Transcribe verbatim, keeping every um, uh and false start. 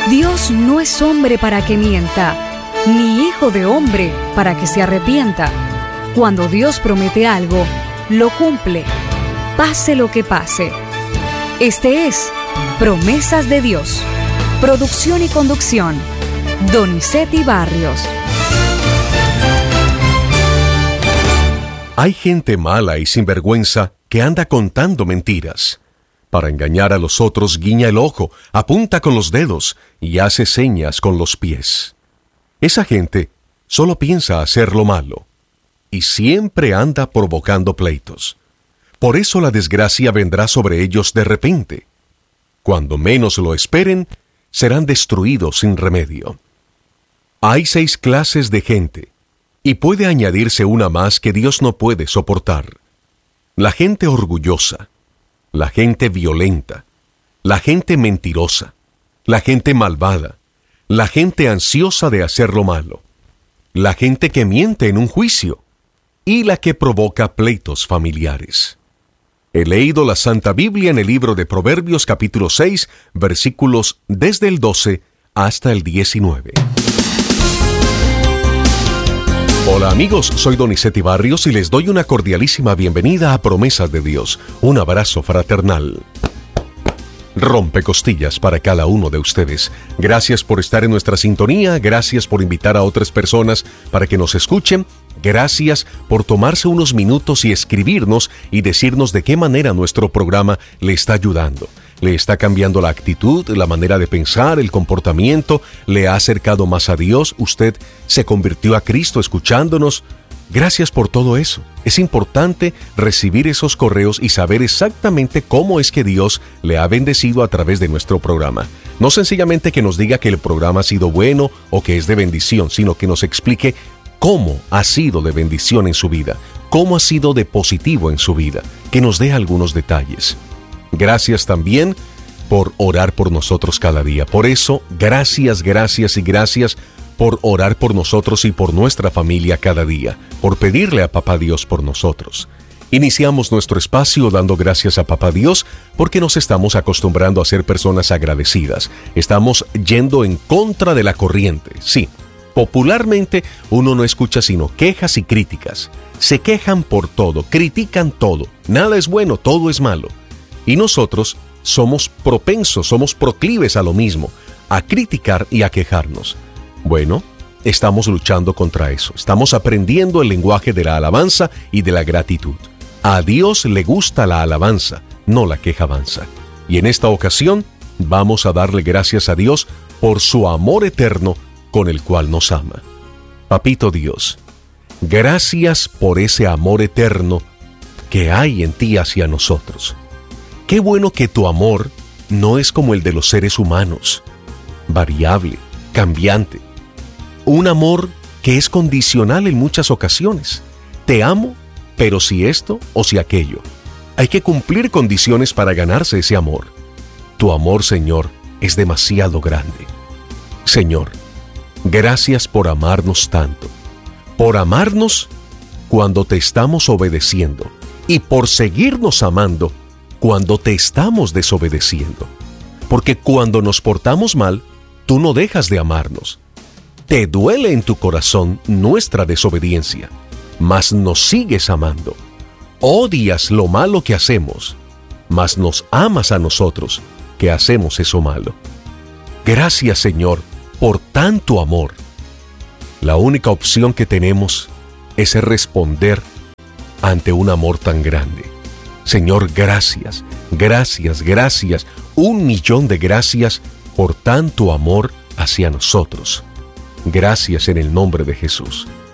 Dios no es hombre para que mienta, ni hijo de hombre para que se arrepienta. Cuando Dios promete algo, lo cumple, pase lo que pase. Este es Promesas de Dios. Producción y conducción, Donizetti Barrios. Hay gente mala y sinvergüenza que anda contando mentiras. Para engañar a los otros guiña el ojo, apunta con los dedos y hace señas con los pies. Esa gente solo piensa hacer lo malo y siempre anda provocando pleitos. Por eso la desgracia vendrá sobre ellos de repente. Cuando menos lo esperen, serán destruidos sin remedio. Hay seis clases de gente, y puede añadirse una más que Dios no puede soportar. La gente orgullosa, la gente violenta, la gente mentirosa, la gente malvada, la gente ansiosa de hacer lo malo, la gente que miente en un juicio y la que provoca pleitos familiares. He leído la Santa Biblia en el libro de Proverbios capítulo seis, versículos desde el doce hasta el diecinueve. Hola amigos, soy Donizetti Barrios y les doy una cordialísima bienvenida a Promesas de Dios. Un abrazo fraternal. Rompecostillas para cada uno de ustedes. Gracias por estar en nuestra sintonía, gracias por invitar a otras personas para que nos escuchen, gracias por tomarse unos minutos y escribirnos y decirnos de qué manera nuestro programa le está ayudando. Le está cambiando la actitud, la manera de pensar, el comportamiento, le ha acercado más a Dios, usted se convirtió a Cristo escuchándonos. Gracias por todo eso. Es importante recibir esos correos y saber exactamente cómo es que Dios le ha bendecido a través de nuestro programa. No sencillamente que nos diga que el programa ha sido bueno o que es de bendición, sino que nos explique cómo ha sido de bendición en su vida, cómo ha sido de positivo en su vida, que nos dé algunos detalles. Gracias también por orar por nosotros cada día. Por eso, gracias, gracias y gracias por orar por nosotros y por nuestra familia cada día, por pedirle a Papá Dios por nosotros. Iniciamos nuestro espacio dando gracias a Papá Dios porque nos estamos acostumbrando a ser personas agradecidas. Estamos yendo en contra de la corriente. Sí, popularmente uno no escucha sino quejas y críticas. Se quejan por todo, critican todo. Nada es bueno, todo es malo. Y nosotros somos propensos, somos proclives a lo mismo, a criticar y a quejarnos. Bueno, estamos luchando contra eso. Estamos aprendiendo el lenguaje de la alabanza y de la gratitud. A Dios le gusta la alabanza, no la quejabanza. Y en esta ocasión vamos a darle gracias a Dios por su amor eterno con el cual nos ama. Papito Dios, gracias por ese amor eterno que hay en ti hacia nosotros. Qué bueno que tu amor no es como el de los seres humanos, variable, cambiante. Un amor que es condicional en muchas ocasiones. Te amo, pero si esto o si aquello. Hay que cumplir condiciones para ganarse ese amor. Tu amor, Señor, es demasiado grande. Señor, gracias por amarnos tanto. Por amarnos cuando te estamos obedeciendo y por seguirnos amando cuando te estamos desobedeciendo. Porque cuando nos portamos mal, tú no dejas de amarnos. Te duele en tu corazón nuestra desobediencia, mas nos sigues amando. Odias lo malo que hacemos, mas nos amas a nosotros que hacemos eso malo. Gracias, Señor, por tanto amor. La única opción que tenemos es responder ante un amor tan grande. Señor, gracias, gracias, gracias, un millón de gracias por tanto amor hacia nosotros. Gracias en el nombre de Jesús.